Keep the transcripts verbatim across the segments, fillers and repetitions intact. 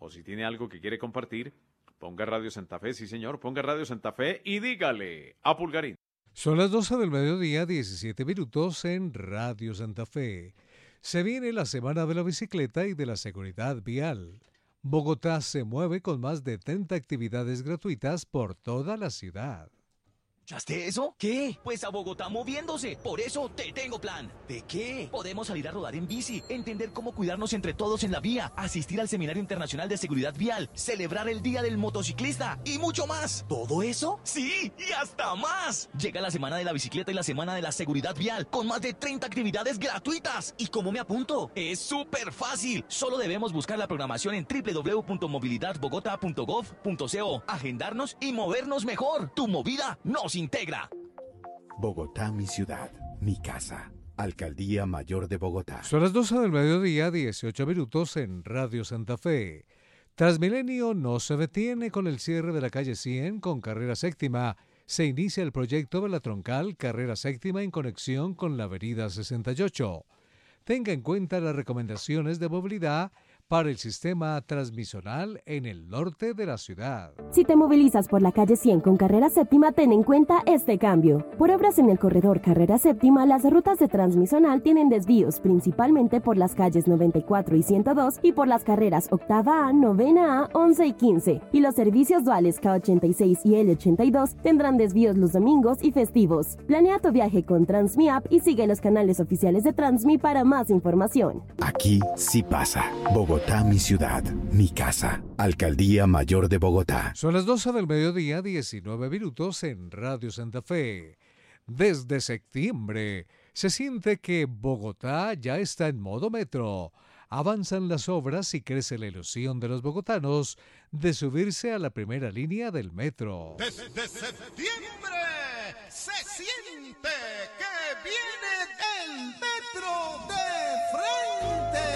o si tiene algo que quiere compartir, ponga Radio Santa Fe, sí señor, ponga Radio Santa Fe y dígale a Pulgarín. Son las doce del mediodía, diecisiete minutos en Radio Santa Fe. Se viene la Semana de la Bicicleta y de la Seguridad Vial. Bogotá se mueve con más de treinta actividades gratuitas por toda la ciudad. ¿Escuchaste eso? ¿Qué? Pues a Bogotá moviéndose. Por eso te tengo plan. ¿De qué? Podemos salir a rodar en bici, entender cómo cuidarnos entre todos en la vía, asistir al Seminario Internacional de Seguridad Vial, celebrar el Día del Motociclista y mucho más. ¿Todo eso? Sí, y hasta más. Llega la Semana de la Bicicleta y la Semana de la Seguridad Vial, con más de treinta actividades gratuitas. ¿Y cómo me apunto? Es súper fácil. Solo debemos buscar la programación en doble u doble u doble u punto movilidad bogotá punto gov punto co, agendarnos y movernos mejor. Tu movida nos integra. Bogotá, mi ciudad, mi casa. Alcaldía Mayor de Bogotá. Son las doce del mediodía, dieciocho minutos en Radio Santa Fe. Transmilenio no se detiene con el cierre de la calle cien con carrera séptima. Se inicia el proyecto de la troncal carrera séptima en conexión con la avenida sesenta y ocho. Tenga en cuenta las recomendaciones de movilidad para el sistema transmisional en el norte de la ciudad. Si te movilizas por la calle cien con carrera séptima, ten en cuenta este cambio. Por obras en el corredor carrera séptima, las rutas de transmisional tienen desvíos, principalmente por las calles noventa y cuatro y ciento dos y por las carreras octava A, novena A, once y quince. Y los servicios duales K ochenta y seis y L ochenta y dos tendrán desvíos los domingos y festivos. Planea tu viaje con Transmi App y sigue los canales oficiales de Transmi para más información. Aquí sí pasa. Bogotá. Bogotá, mi ciudad, mi casa. Alcaldía Mayor de Bogotá. Son las doce del mediodía, diecinueve minutos en Radio Santa Fe. Desde septiembre se siente que Bogotá ya está en modo metro. Avanzan las obras y crece la ilusión de los bogotanos de subirse a la primera línea del metro. Desde septiembre se siente que viene el metro de frente.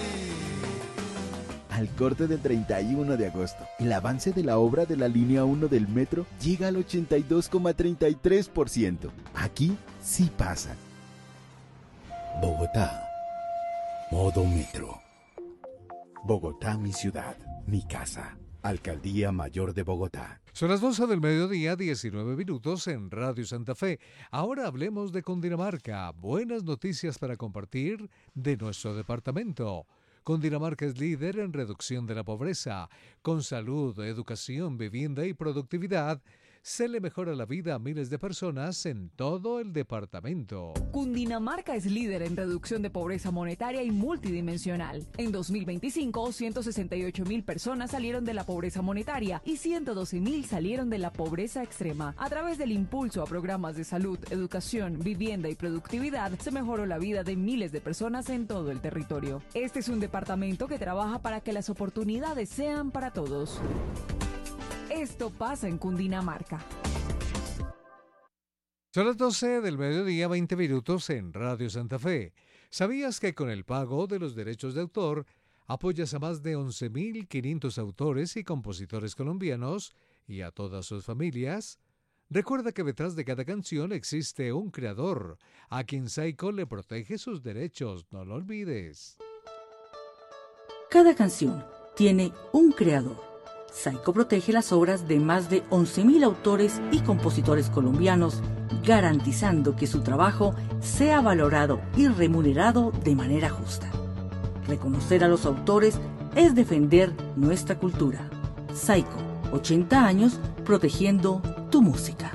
Al corte del treinta y uno de agosto, el avance de la obra de la línea uno del metro llega al ochenta y dos coma treinta y tres por ciento. Aquí sí pasa. Bogotá, modo metro. Bogotá, mi ciudad, mi casa. Alcaldía Mayor de Bogotá. Son las doce del mediodía, diecinueve minutos en Radio Santa Fe. Ahora hablemos de Cundinamarca. Buenas noticias para compartir de nuestro departamento. Cundinamarca es líder en reducción de la pobreza. Con salud, educación, vivienda y productividad, se le mejora la vida a miles de personas en todo el departamento. Cundinamarca es líder en reducción de pobreza monetaria y multidimensional. En dos mil veinticinco, ciento sesenta y ocho mil personas salieron de la pobreza monetaria y ciento doce mil salieron de la pobreza extrema. A través del impulso a programas de salud, educación, vivienda y productividad, se mejoró la vida de miles de personas en todo el territorio. Este es un departamento que trabaja para que las oportunidades sean para todos. Esto pasa en Cundinamarca. Son las doce del mediodía, veinte minutos en Radio Santa Fe. ¿Sabías que con el pago de los derechos de autor apoyas a más de once mil quinientos autores y compositores colombianos y a todas sus familias? Recuerda que detrás de cada canción existe un creador, a quien Saico le protege sus derechos, no lo olvides. Cada canción tiene un creador. Saico protege las obras de más de once mil autores y compositores colombianos, garantizando que su trabajo sea valorado y remunerado de manera justa. Reconocer a los autores es defender nuestra cultura. Saico, ochenta años protegiendo tu música.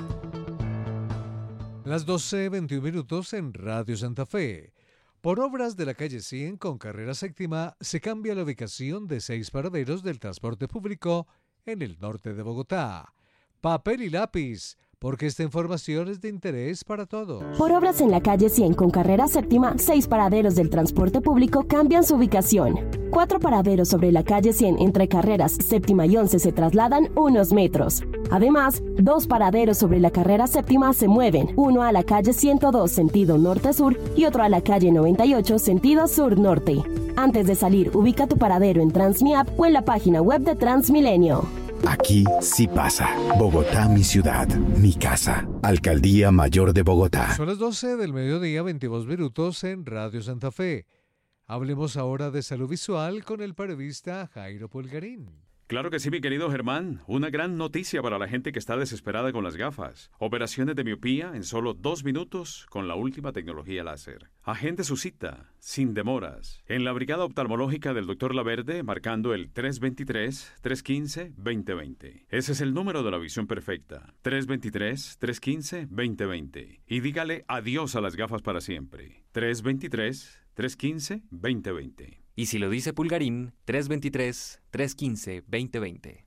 Las doce, veintiún minutos en Radio Santa Fe. Por obras de la calle cien con carrera séptima, se cambia la ubicación de seis paraderos del transporte público en el norte de Bogotá. Papel y lápiz, porque esta información es de interés para todos. Por obras en la calle cien con carrera séptima, seis paraderos del transporte público cambian su ubicación. Cuatro paraderos sobre la calle cien entre carreras séptima y once se trasladan unos metros. Además, dos paraderos sobre la carrera séptima se mueven, uno a la calle ciento dos sentido norte-sur y otro a la calle noventa y ocho sentido sur-norte. Antes de salir, ubica tu paradero en Transmi App o en la página web de Transmilenio. Aquí sí pasa. Bogotá, mi ciudad, mi casa. Alcaldía Mayor de Bogotá. Son las doce del mediodía, veintidós minutos en Radio Santa Fe. Hablemos ahora de salud visual con el periodista Jairo Pulgarín. Claro que sí, mi querido Germán. Una gran noticia para la gente que está desesperada con las gafas. Operaciones de miopía en solo dos minutos con la última tecnología láser. Agende su cita, sin demoras, en la Brigada Oftalmológica del doctor Laverde, marcando el tres dos tres, tres uno cinco, dos cero dos cero. Ese es el número de la visión perfecta. tres dos tres, tres uno cinco, dos cero dos cero. Y dígale adiós a las gafas para siempre. tres dos tres, tres uno cinco, dos cero dos cero. Y si lo dice Pulgarín, tres dos tres, tres uno cinco, dos cero dos cero.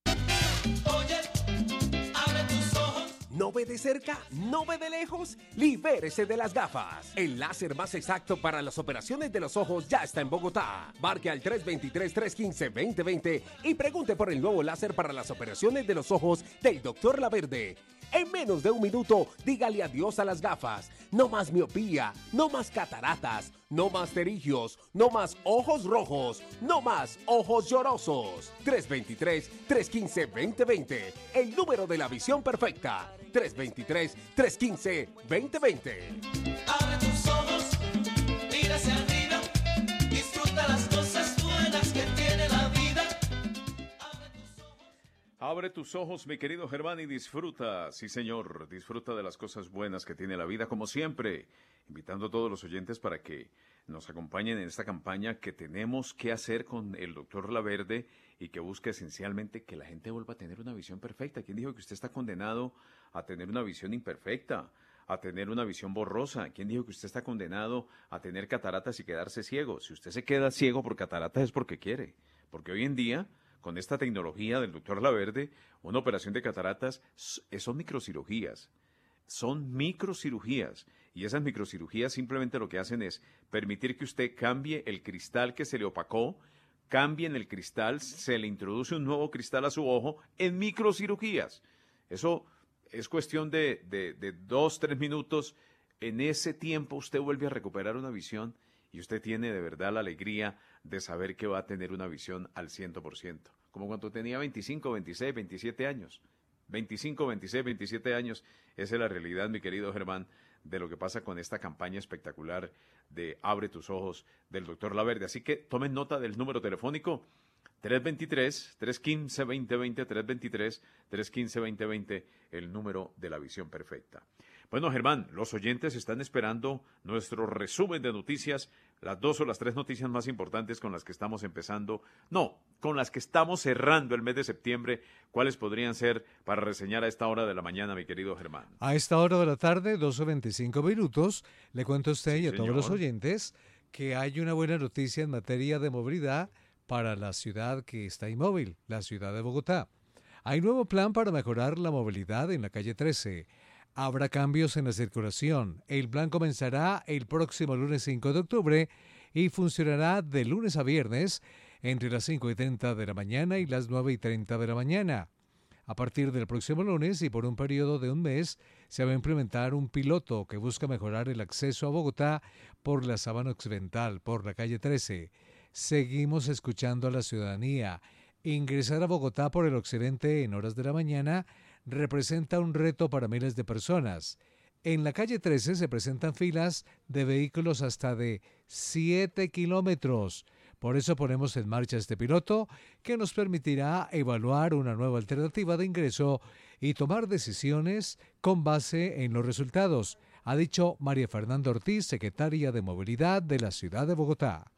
¿No ve de cerca? ¿No ve de lejos? ¡Libérese de las gafas! El láser más exacto para las operaciones de los ojos ya está en Bogotá. Marque al tres dos tres, tres uno cinco, dos cero dos cero y pregunte por el nuevo láser para las operaciones de los ojos del doctor Laverde. En menos de un minuto, dígale adiós a las gafas. No más miopía, no más cataratas, no más terigios, no más ojos rojos, no más ojos llorosos. tres dos tres, tres uno cinco, dos cero dos cero. El número de la visión perfecta. tres dos tres, tres uno cinco, dos cero dos cero. Abre tus ojos, mira hacia arriba, disfruta las cosas buenas que tiene la vida. Abre tus ojos, mi querido Germán, y disfruta, sí señor, disfruta de las cosas buenas que tiene la vida, como siempre, invitando a todos los oyentes para que nos acompañen en esta campaña que tenemos que hacer con el doctor Laverde y que busca esencialmente que la gente vuelva a tener una visión perfecta. ¿Quién dijo que usted está condenado a tener una visión imperfecta, a tener una visión borrosa? ¿Quién dijo que usted está condenado a tener cataratas y quedarse ciego? Si usted se queda ciego por cataratas es porque quiere, porque hoy en día, con esta tecnología del doctor Laverde, una operación de cataratas son microcirugías, son microcirugías, y esas microcirugías simplemente lo que hacen es permitir que usted cambie el cristal que se le opacó, cambien el cristal, se le introduce un nuevo cristal a su ojo en microcirugías. Eso es cuestión de, de, de dos, tres minutos. En ese tiempo usted vuelve a recuperar una visión y usted tiene de verdad la alegría de saber que va a tener una visión al cien por ciento. Como cuando tenía veinticinco, veintiséis, veintisiete años. veinticinco, veintiséis, veintisiete años. Esa es la realidad, mi querido Germán, de lo que pasa con esta campaña espectacular de Abre tus ojos del doctor Laverde. Así que tomen nota del número telefónico tres dos tres, tres uno cinco, dos cero dos cero, tres dos tres, tres uno cinco, dos cero dos cero, el número de la visión perfecta. Bueno, Germán, los oyentes están esperando nuestro resumen de noticias, las dos o las tres noticias más importantes con las que estamos empezando, no, con las que estamos cerrando el mes de septiembre. ¿Cuáles podrían ser para reseñar a esta hora de la mañana, mi querido Germán? A esta hora de la tarde, doce veinticinco minutos, le cuento a usted Sí, y a señor. todos los oyentes que hay una buena noticia en materia de movilidad para la ciudad que está inmóvil, la ciudad de Bogotá. Hay nuevo plan para mejorar la movilidad en la calle trece. Habrá cambios en la circulación. El plan comenzará el próximo lunes cinco de octubre y funcionará de lunes a viernes entre las cinco y treinta de la mañana y las nueve y treinta de la mañana. A partir del próximo lunes y por un periodo de un mes, se va a implementar un piloto que busca mejorar el acceso a Bogotá por la Sabana Occidental, por la calle trece. Seguimos escuchando a la ciudadanía. Ingresar a Bogotá por el occidente en horas de la mañana representa un reto para miles de personas. En la calle trece se presentan filas de vehículos hasta de siete kilómetros. Por eso ponemos en marcha este piloto que nos permitirá evaluar una nueva alternativa de ingreso y tomar decisiones con base en los resultados, ha dicho María Fernanda Ortiz, secretaria de Movilidad de la ciudad de Bogotá.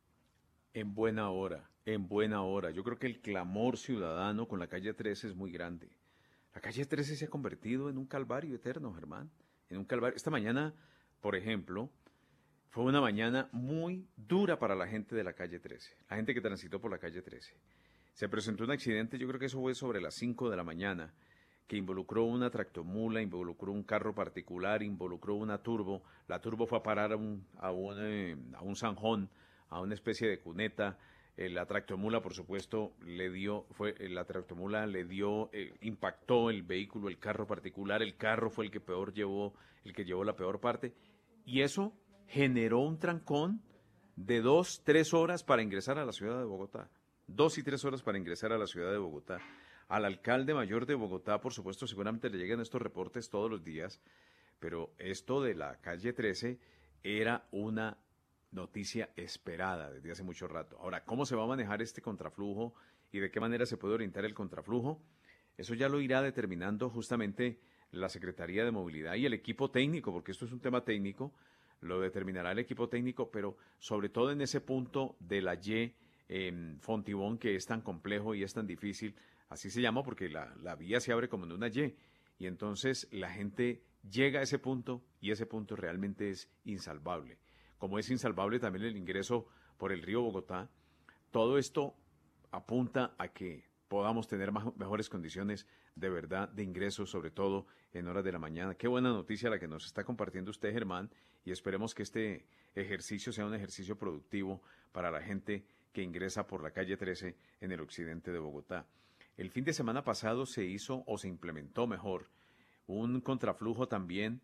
En buena hora, en buena hora. Yo creo que el clamor ciudadano con la calle trece es muy grande. La calle trece se ha convertido en un calvario eterno, Germán. En un calvario. Esta mañana, por ejemplo, fue una mañana muy dura para la gente de la calle trece. La gente que transitó por la calle trece. Se presentó un accidente, yo creo que eso fue sobre las cinco de la mañana, que involucró una tractomula, involucró un carro particular, involucró una turbo. La turbo fue a parar a un, a un, eh, a un zanjón, a una especie de cuneta. Eh, la tractomula, por supuesto, le dio, fue, eh, la tractomula le dio, eh, impactó el vehículo, el carro particular. El carro fue el que peor llevó, el que llevó la peor parte. Y eso generó un trancón de dos, tres horas para ingresar a la ciudad de Bogotá. Dos y tres horas para ingresar a la ciudad de Bogotá. Al alcalde mayor de Bogotá, por supuesto, seguramente le llegan estos reportes todos los días, pero esto de la calle trece era una noticia esperada desde hace mucho rato. Ahora, ¿cómo se va a manejar este contraflujo y de qué manera se puede orientar el contraflujo? Eso ya lo irá determinando justamente la Secretaría de Movilidad y el equipo técnico, porque esto es un tema técnico, lo determinará el equipo técnico, pero sobre todo en ese punto de la Y en Fontibón, que es tan complejo y es tan difícil, así se llama porque la, la vía se abre como en una Y, y entonces la gente llega a ese punto y ese punto realmente es insalvable. Como es insalvable también el ingreso por el río Bogotá, todo esto apunta a que podamos tener más, mejores condiciones de verdad de ingresos, sobre todo en horas de la mañana. Qué buena noticia la que nos está compartiendo usted, Germán, y esperemos que este ejercicio sea un ejercicio productivo para la gente que ingresa por la calle trece en el occidente de Bogotá. El fin de semana pasado se hizo, o se implementó mejor, un contraflujo también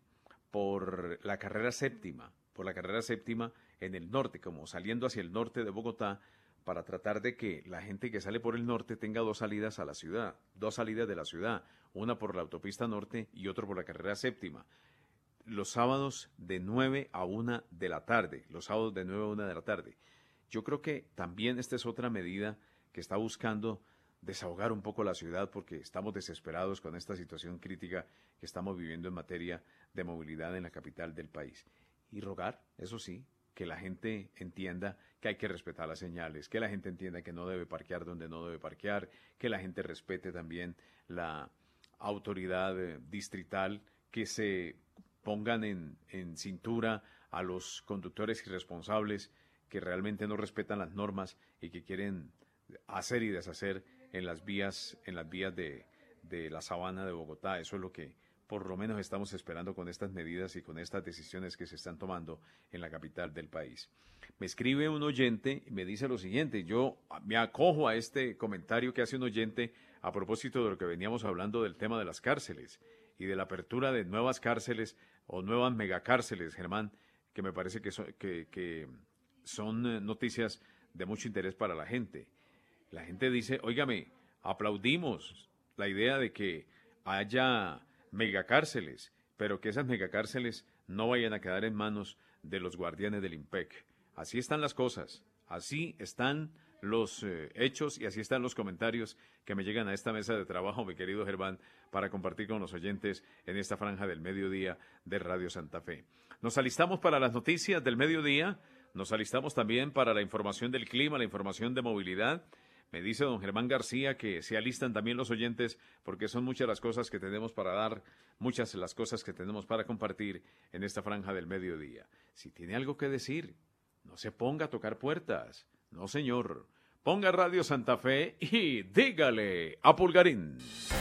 por la carrera séptima, por la carrera séptima en el norte, como saliendo hacia el norte de Bogotá, para tratar de que la gente que sale por el norte tenga dos salidas a la ciudad, dos salidas de la ciudad, una por la autopista norte y otra por la carrera séptima. Los sábados de nueve a una de la tarde, los sábados de nueve a una de la tarde. Yo creo que también esta es otra medida que está buscando desahogar un poco la ciudad, porque estamos desesperados con esta situación crítica que estamos viviendo en materia de movilidad en la capital del país. Y rogar, eso sí, que la gente entienda que hay que respetar las señales, que la gente entienda que no debe parquear donde no debe parquear, que la gente respete también la autoridad eh, distrital, que se pongan en, en cintura a los conductores irresponsables que realmente no respetan las normas y que quieren hacer y deshacer en las vías, en las vías de, de la sabana de Bogotá. Eso es lo que por lo menos estamos esperando con estas medidas y con estas decisiones que se están tomando en la capital del país. Me escribe un oyente y me dice lo siguiente: yo me acojo a este comentario que hace un oyente a propósito de lo que veníamos hablando del tema de las cárceles y de la apertura de nuevas cárceles o nuevas megacárceles, Germán, que me parece que son, que, que son noticias de mucho interés para la gente. La gente dice, óigame, aplaudimos la idea de que haya megacárceles, pero que esas megacárceles no vayan a quedar en manos de los guardianes del IMPEC. Así están las cosas, así están los eh, hechos y así están los comentarios que me llegan a esta mesa de trabajo, mi querido Germán, para compartir con los oyentes en esta franja del mediodía de Radio Santa Fe. Nos alistamos para las noticias del mediodía, nos alistamos también para la información del clima, la información de movilidad. Me dice don Germán García que se alistan también los oyentes porque son muchas las cosas que tenemos para dar, muchas las cosas que tenemos para compartir en esta franja del mediodía. Si tiene algo que decir, no se ponga a tocar puertas. No, señor. Ponga Radio Santa Fe y dígale a Pulgarín.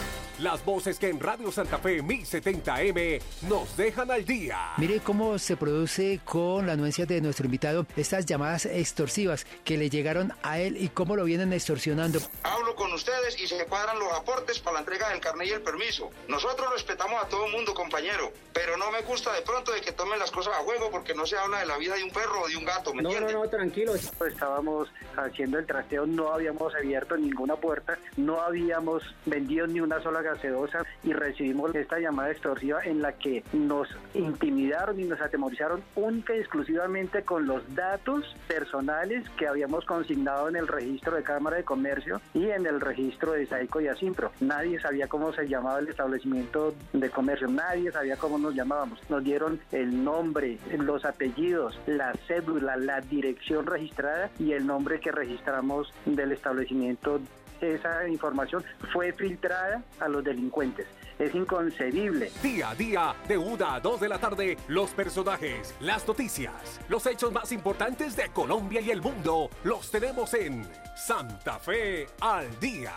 Las voces que en Radio Santa Fe mil setenta eme nos dejan al día. Mire cómo se produce con la anuencia de nuestro invitado estas llamadas extorsivas que le llegaron a él y cómo lo vienen extorsionando. Hablo con ustedes y se cuadran los aportes para la entrega del carnet y el permiso. Nosotros respetamos a todo el mundo, compañero, pero no me gusta de pronto de que tomen las cosas a juego porque no se habla de la vida de un perro o de un gato, ¿me no, entiendes? No, no, tranquilo. Estábamos haciendo el trasteo, no habíamos abierto ninguna puerta, no habíamos vendido ni una sola gaseosa y recibimos esta llamada extorsiva en la que nos intimidaron y nos atemorizaron única y exclusivamente con los datos personales que habíamos consignado en el registro de Cámara de Comercio y en el registro de Saico y Asimpro. Nadie sabía cómo se llamaba el establecimiento de comercio, nadie sabía cómo nos llamábamos. Nos dieron el nombre, los apellidos, la cédula, la dirección registrada y el nombre que registramos del establecimiento. Esa información fue filtrada a los delincuentes. Es inconcebible. Día a día, de una a dos de la tarde, los personajes, las noticias, los hechos más importantes de Colombia y el mundo, los tenemos en Santa Fe al Día.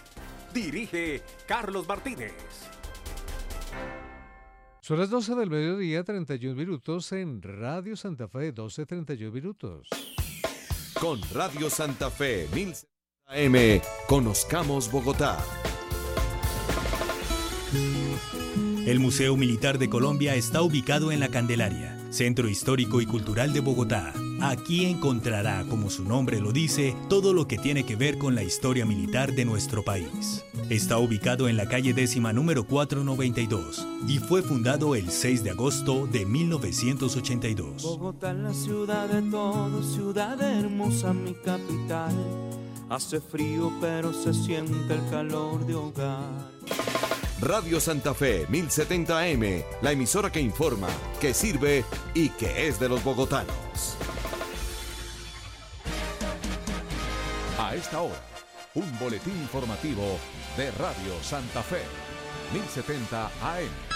Dirige Carlos Martínez. Son las doce del mediodía, treinta y un minutos en Radio Santa Fe, doce treinta y un minutos. Con Radio Santa Fe mil setenta eme, conozcamos Bogotá. El Museo Militar de Colombia está ubicado en La Candelaria, Centro Histórico y Cultural de Bogotá. Aquí encontrará, como su nombre lo dice, todo lo que tiene que ver con la historia militar de nuestro país. Está ubicado en la calle décima número cuatrocientos noventa y dos y fue fundado el seis de agosto de mil novecientos ochenta y dos. Bogotá es la ciudad de todos, ciudad hermosa, mi capital. Hace frío pero se siente el calor de hogar. Radio Santa Fe mil setenta A M, la emisora que informa, que sirve y que es de los bogotanos. A esta hora, un boletín informativo de Radio Santa Fe mil setenta A M.